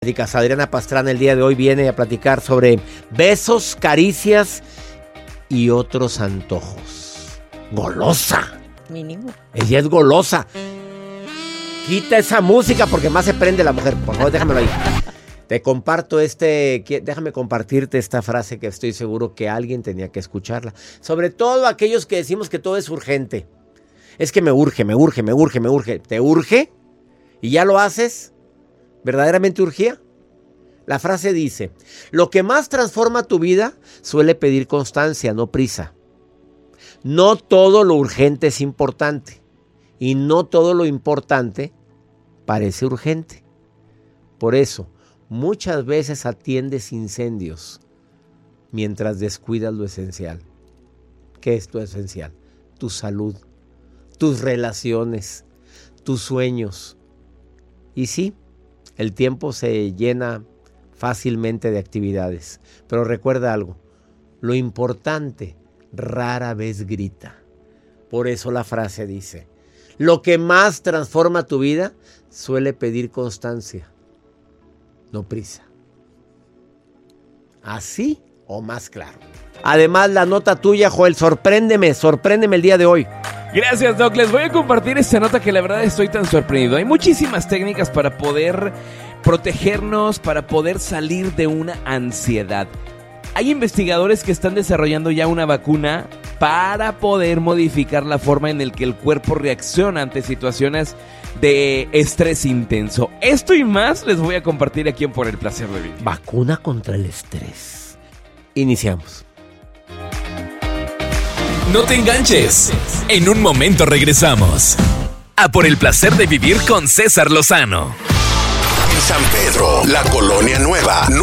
Adriana Pastrana el día de hoy viene a platicar sobre besos, caricias y otros antojos. ¡Golosa! Mínimo. Ella es golosa. Quita esa música porque más se prende la mujer. Por favor, déjamelo ahí. Te comparto déjame compartirte esta frase que estoy seguro que alguien tenía que escucharla. Sobre todo aquellos que decimos que todo es urgente. Es que me urge. ¿Te urge? ¿Y ya lo haces? ¿Verdaderamente urgía? La frase dice: lo que más transforma tu vida suele pedir constancia, no prisa. No todo lo urgente es importante y no todo lo importante parece urgente. Por eso, muchas veces atiendes incendios mientras descuidas lo esencial. ¿Qué es lo esencial? Tu salud, tus relaciones, tus sueños. Y sí, el tiempo se llena fácilmente de actividades, pero recuerda algo, lo importante rara vez grita. Por eso la frase dice: lo que más transforma tu vida suele pedir constancia, no prisa. ¿Así o más claro? Además, la nota tuya, Joel, sorpréndeme el día de hoy. Gracias, Doc. Les voy a compartir esta nota que la verdad estoy tan sorprendido. Hay muchísimas técnicas para poder protegernos, para poder salir de una ansiedad. Hay investigadores que están desarrollando ya una vacuna para poder modificar la forma en la que el cuerpo reacciona ante situaciones de estrés intenso. Esto y más les voy a compartir aquí en Por el Placer de Vivir. Vacuna contra el estrés. Iniciamos. No te enganches. En un momento regresamos a Por el Placer de Vivir con César Lozano. En San Pedro, la Colonia Nueva.